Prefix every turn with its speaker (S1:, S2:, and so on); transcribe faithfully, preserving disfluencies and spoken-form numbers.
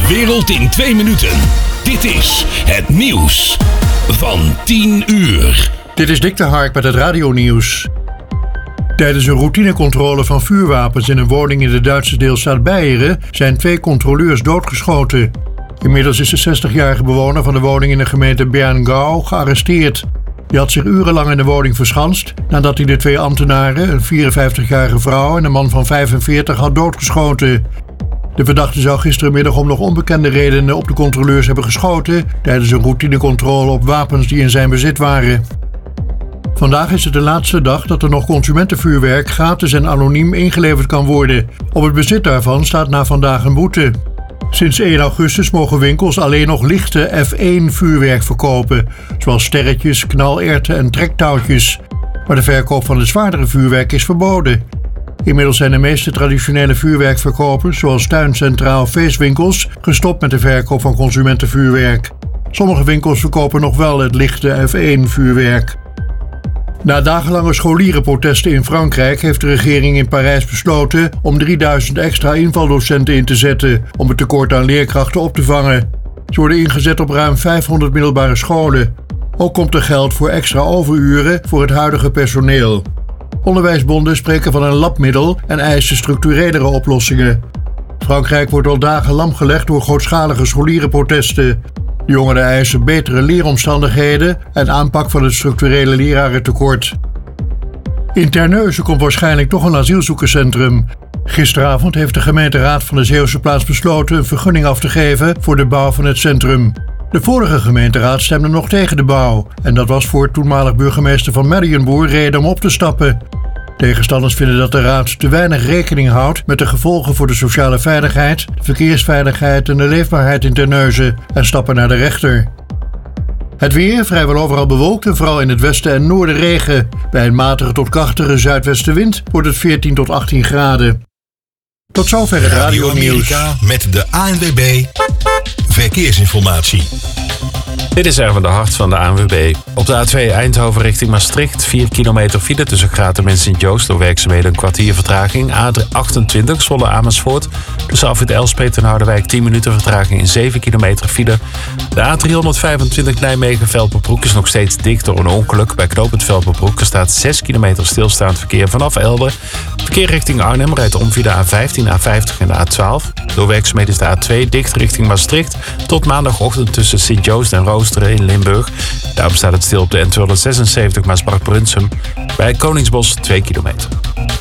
S1: wereld in twee minuten. Dit is het nieuws van tien uur.
S2: Dit is Dick de Hark met het radionieuws. Tijdens een routinecontrole van vuurwapens in een woning in de Duitse deelstaat Beieren zijn twee controleurs doodgeschoten. Inmiddels is de zestigjarige bewoner van de woning in de gemeente Bern-Gau gearresteerd. Die had zich urenlang in de woning verschanst nadat hij de twee ambtenaren, een vierenvijftigjarige vrouw en een man van vijfenveertig, had doodgeschoten. De verdachte zou gisterenmiddag om nog onbekende redenen op de controleurs hebben geschoten tijdens een routinecontrole op wapens die in zijn bezit waren. Vandaag is het de laatste dag dat er nog consumentenvuurwerk gratis en anoniem ingeleverd kan worden. Op het bezit daarvan staat na vandaag een boete. Sinds één augustus mogen winkels alleen nog lichte F één vuurwerk verkopen, zoals sterretjes, knalerwten en trektouwtjes. Maar de verkoop van het zwaardere vuurwerk is verboden. Inmiddels zijn de meeste traditionele vuurwerkverkopers, zoals tuincentraal feestwinkels, gestopt met de verkoop van consumentenvuurwerk. Sommige winkels verkopen nog wel het lichte F één vuurwerk. Na dagenlange scholierenprotesten in Frankrijk heeft de regering in Parijs besloten om drieduizend extra invaldocenten in te zetten om het tekort aan leerkrachten op te vangen. Ze worden ingezet op ruim vijfhonderd middelbare scholen. Ook komt er geld voor extra overuren voor het huidige personeel. Onderwijsbonden spreken van een labmiddel en eisen structurelere oplossingen. Frankrijk wordt al dagen lamgelegd door grootschalige scholierenprotesten. De jongeren eisen betere leeromstandigheden en aanpak van het structurele lerarentekort. In Terneuzen komt waarschijnlijk toch een asielzoekerscentrum. Gisteravond heeft de gemeenteraad van de Zeeuwse plaats besloten een vergunning af te geven voor de bouw van het centrum. De vorige gemeenteraad stemde nog tegen de bouw en dat was voor toenmalig burgemeester van Merrienboer reden om op te stappen. Tegenstanders vinden dat de raad te weinig rekening houdt met de gevolgen voor de sociale veiligheid, de verkeersveiligheid en de leefbaarheid in Terneuzen en stappen naar de rechter. Het weer vrijwel overal bewolkt en vooral in het westen en noorden regen. Bij een matige tot krachtige zuidwestenwind wordt het veertien tot achttien graden. Tot zover het
S1: Radio
S2: radionieuws.
S1: met de A N W B Verkeersinformatie.
S3: Dit is Erwin de Hart van de A N W B. Op de A twee Eindhoven richting Maastricht, vier kilometer file tussen Gratum en Sint-Joost door werkzaamheden een kwartier vertraging. A achtentwintig Zwolle Amersfoort tussen Afrit Elspet en Harderwijk tien minuten vertraging in zeven kilometer file. De A driehonderdvijfentwintig Nijmegen-Velperbroek is nog steeds dicht door een ongeluk. Bij knooppunt Velperbroek staat zes kilometer stilstaand verkeer vanaf Elden. Verkeer richting Arnhem rijdt om via de A vijftien, A vijftig en de A twaalf. Door werkzaamheden is de A twee dicht richting Maastricht tot maandagochtend tussen Sint-Joost en Roosteren in Limburg. Daarom staat het stil op de N tweehonderdzesenzeventig Maasbracht-Brunsum bij Koningsbos twee kilometer.